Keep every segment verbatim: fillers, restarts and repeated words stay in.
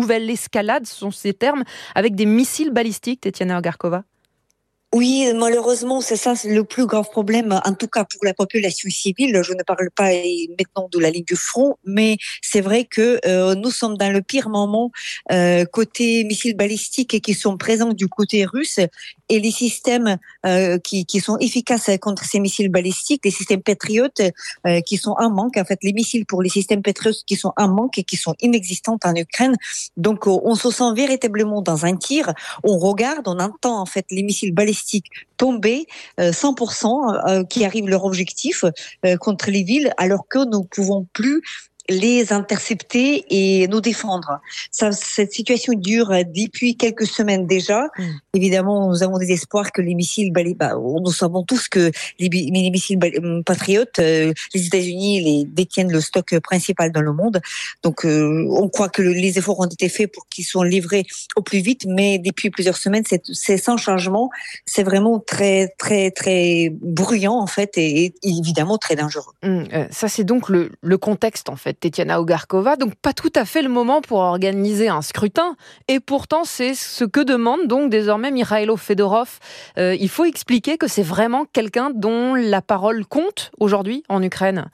nouvelle escalade, ce sont ces termes, avec des missiles balistiques, Tetiana Ogarkova? Oui, malheureusement, c'est ça, c'est le plus grave problème, en tout cas pour la population civile. Je ne parle pas maintenant de la ligne du front, mais c'est vrai que euh, nous sommes dans le pire moment euh, côté missiles balistiques et qui sont présents du côté russe, et les systèmes euh, qui, qui sont efficaces contre ces missiles balistiques, les systèmes Patriot euh, qui sont en manque, en fait, les missiles pour les systèmes Patriot qui sont en manque et qui sont inexistants en Ukraine. Donc, on se sent véritablement dans un tir. On regarde, on entend en fait les missiles balistiques tomber euh, cent pour cent euh, qui arrivent leur objectif euh, contre les villes, alors que nous ne pouvons plus les intercepter et nous défendre. Ça, cette situation dure depuis quelques semaines déjà. Mmh. Évidemment, nous avons des espoirs que les missiles, bah, nous savons tous que les, les missiles patriotes, euh, les États-Unis les détiennent le stock principal dans le monde. Donc, euh, on croit que le, les efforts ont été faits pour qu'ils soient livrés au plus vite, mais depuis plusieurs semaines, c'est, c'est sans changement. C'est vraiment très, très, très bruyant en fait, et, et évidemment très dangereux. Mmh, euh, ça, c'est donc le, le contexte en fait. Tetiana Ogarkova, donc pas tout à fait le moment pour organiser un scrutin, et pourtant c'est ce que demande donc désormais Mikhailo Fedorov. Euh, il faut expliquer que c'est vraiment quelqu'un dont la parole compte aujourd'hui en Ukraine.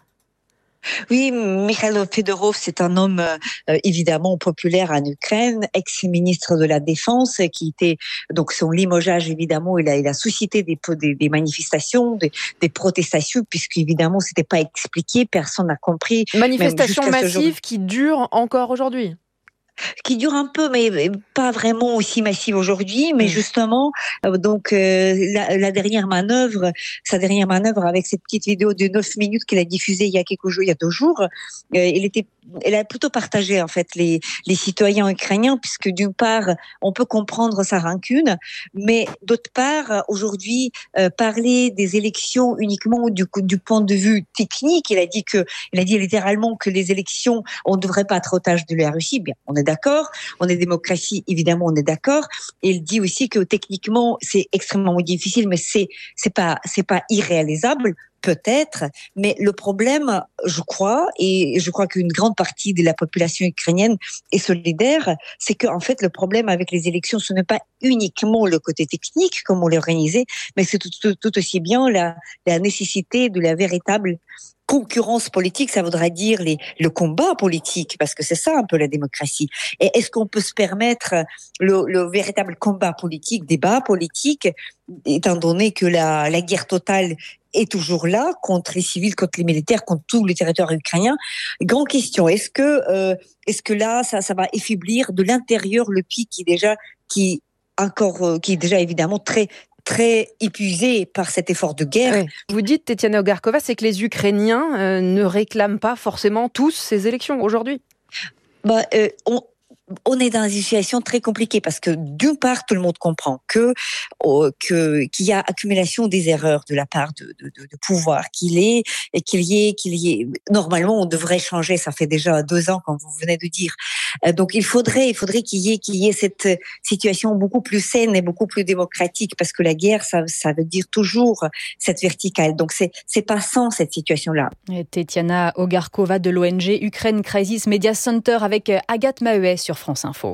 Oui, Mikhailo Fedorov, c'est un homme euh, évidemment populaire en Ukraine, ex-ministre de la Défense, qui était donc son limogeage évidemment, il a, il a suscité des, des, des manifestations, des, des protestations, puisque évidemment c'était pas expliqué, personne n'a compris. Manifestations massives qui durent encore aujourd'hui. Qui dure un peu, mais pas vraiment aussi massive aujourd'hui. Mais mmh. justement, donc euh, la, la dernière manœuvre, sa dernière manœuvre avec cette petite vidéo de neuf minutes qu'il a diffusée il y a quelques jours, il y a deux jours, euh, elle était, elle a plutôt partagé en fait les les citoyens ukrainiens, puisque d'une part on peut comprendre sa rancune, mais d'autre part aujourd'hui euh, parler des élections uniquement du du point de vue technique, il a dit que, il a dit littéralement que les élections, on ne devrait pas être otage de la Russie. Bien, on est d'accord, on est démocratie, évidemment, on est d'accord. Et il dit aussi que techniquement, c'est extrêmement difficile, mais c'est c'est pas c'est pas irréalisable, peut-être. Mais le problème, je crois, et je crois qu'une grande partie de la population ukrainienne est solidaire, c'est que en fait, le problème avec les élections, ce n'est pas uniquement le côté technique, comment l'organiser, mais c'est tout, tout, tout aussi bien la la nécessité de la véritable concurrence politique, ça voudra dire les, le combat politique, parce que c'est ça un peu la démocratie. Et est-ce qu'on peut se permettre le, le véritable combat politique, débat politique, étant donné que la, la guerre totale est toujours là, contre les civils, contre les militaires, contre tout le territoire ukrainien? Grande question, est-ce que, euh, est-ce que là, ça, ça va affaiblir de l'intérieur le pays qui déjà, qui encore, euh, qui est déjà évidemment très, très épuisé par cet effort de guerre. Oui. Vous dites, Tetiana Ogarkova, c'est que les Ukrainiens euh, ne réclament pas forcément tous ces élections aujourd'hui. Bah, euh, on... On est dans une situation très compliquée parce que d'une part, tout le monde comprend que, euh, que qu'il y a accumulation des erreurs de la part de, de, de, de pouvoir, qu'il est et qu'il y ait qu'il y ait. Normalement, on devrait changer. Ça fait déjà deux ans, comme vous venez de dire. Euh, donc, il faudrait il faudrait qu'il y ait qu'il y ait cette situation beaucoup plus saine et beaucoup plus démocratique, parce que la guerre, ça ça veut dire toujours cette verticale. Donc, c'est c'est pas sans cette situation-là. Et Tetiana Ogarkova de l'O N G Ukraine Crisis Media Center avec Agathe Maheuet sur France Info.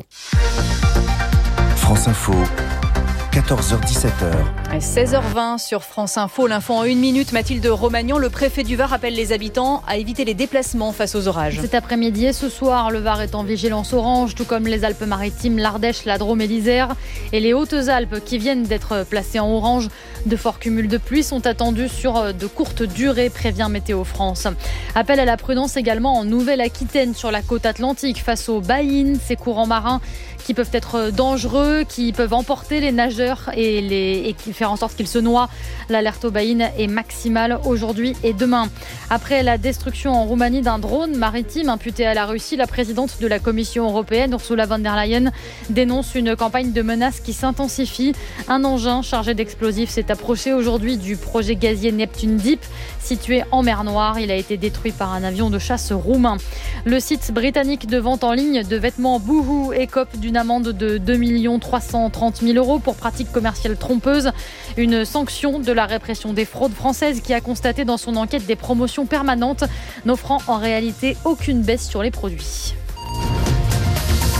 France Info, quatorze heures dix-sept heures. seize heures vingt sur France Info, l'info en une minute. Mathilde Romagnan, le préfet du Var appelle les habitants à éviter les déplacements face aux orages. Cet après-midi et ce soir, le Var est en vigilance orange, tout comme les Alpes-Maritimes, l'Ardèche, la Drôme et l'Isère. Et les Hautes-Alpes qui viennent d'être placées en orange. De forts cumuls de pluie sont attendus sur de courtes durées, prévient Météo France. Appel à la prudence également en Nouvelle-Aquitaine sur la côte atlantique face aux baïnes, ces courants marins qui peuvent être dangereux, qui peuvent emporter les nageurs et, les, et qui faire en sorte qu'ils se noient. L'alerte aux baïnes est maximale aujourd'hui et demain. Après la destruction en Roumanie d'un drone maritime imputé à la Russie, la présidente de la Commission européenne, Ursula von der Leyen, dénonce une campagne de menaces qui s'intensifie. Un engin chargé d'explosifs s'est approché aujourd'hui du projet gazier Neptune Deep, situé en mer Noire. Il a été détruit par un avion de chasse roumain. Le site britannique de vente en ligne de vêtements Boohoo écope d'une amende de deux millions trois cent trente mille euros pour pratique commerciale trompeuse. Une sanction de la répression des fraudes françaises qui a constaté dans son enquête des promotions permanentes n'offrant en réalité aucune baisse sur les produits.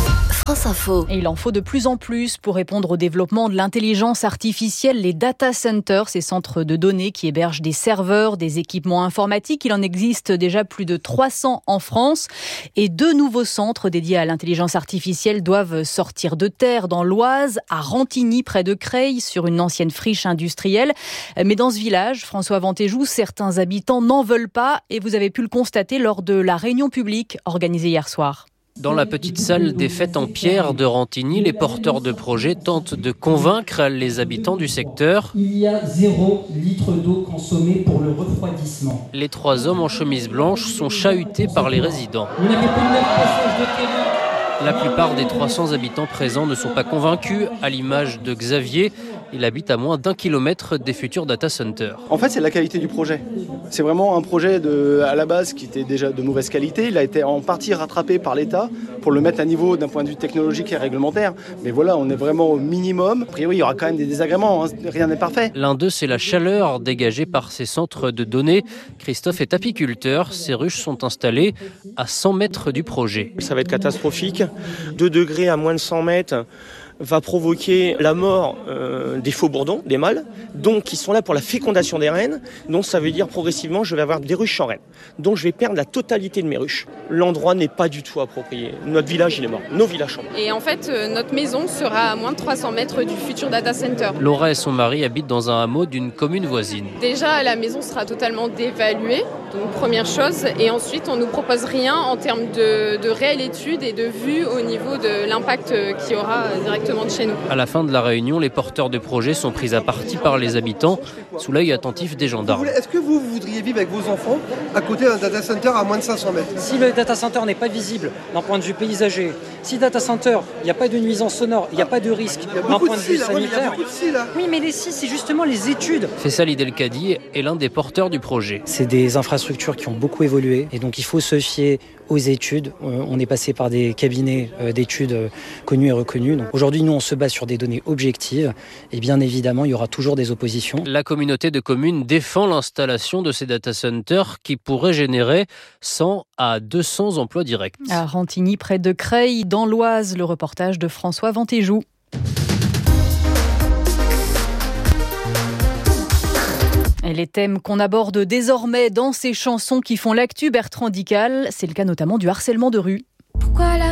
France Info. Et il en faut de plus en plus pour répondre au développement de l'intelligence artificielle. Les data centers, ces centres de données qui hébergent des serveurs, des équipements informatiques. Il en existe déjà plus de trois cents en France. Et deux nouveaux centres dédiés à l'intelligence artificielle doivent sortir de terre dans l'Oise, à Rantigny, près de Creil, sur une ancienne friche industrielle. Mais dans ce village, François Ventéjou, certains habitants n'en veulent pas. Et vous avez pu le constater lors de la réunion publique organisée hier soir. Dans la petite salle des fêtes en pierre de Rantigny, les porteurs de projets tentent de convaincre les habitants du secteur. Il y a zéro litre d'eau consommée pour le refroidissement. Les trois hommes en chemise blanche sont chahutés par les résidents. Vous n'avez pas de neuf passages de terrain. La plupart des trois cents habitants présents ne sont pas convaincus, à l'image de Xavier. Il habite à moins d'un kilomètre des futurs data centers. En fait, c'est la qualité du projet. C'est vraiment un projet de, à la base qui était déjà de mauvaise qualité. Il a été en partie rattrapé par l'État pour le mettre à niveau d'un point de vue technologique et réglementaire. Mais voilà, on est vraiment au minimum. A priori, il y aura quand même des désagréments. Hein. Rien n'est parfait. L'un d'eux, c'est la chaleur dégagée par ces centres de données. Christophe est apiculteur. Ces ruches sont installées à cent mètres du projet. Ça va être catastrophique. deux degrés à moins de cent mètres va provoquer la mort euh, des faux bourdons, des mâles, donc qui sont là pour la fécondation des reines. Donc ça veut dire progressivement, je vais avoir des ruches sans reines. Donc je vais perdre la totalité de mes ruches. L'endroit n'est pas du tout approprié. Notre village, il est mort. Nos villages sont morts. Et en fait, euh, notre maison sera à moins de trois cents mètres du futur data center. Laura et son mari habitent dans un hameau d'une commune voisine. Déjà, la maison sera totalement dévaluée, donc première chose. Et ensuite, on ne nous propose rien en termes de, de réelle étude et de vue au niveau de l'impact qu'il y aura directement de chez nous. À la fin de la réunion, les porteurs de projets sont pris à partie par les habitants, sous l'œil attentif des gendarmes. Est-ce que vous, vous voudriez vivre avec vos enfants à côté d'un data center à moins de cinq cents mètres ? Si le data center n'est pas visible d'un point de vue paysager, si data center, il n'y a pas de nuisance sonore, il n'y a pas de risque d'un point de vue sanitaire. Oui, mais les si, c'est justement les études. Faisal Idelkadi est l'un des porteurs du projet. C'est des infrastructures qui ont beaucoup évolué et donc il faut se fier aux études. On est passé par des cabinets d'études connus et reconnus. Donc aujourd'hui, nous, on se base sur des données objectives et bien évidemment, il y aura toujours des oppositions. La communauté de communes défend l'installation de ces data centers qui pourraient générer cent à deux cents emplois directs. À Rantigny, près de Creil, dans l'Oise, le reportage de François Ventéjou. Et les thèmes qu'on aborde désormais dans ces chansons qui font l'actu Bertrand Dical, c'est le cas notamment du harcèlement de rue. Pourquoi la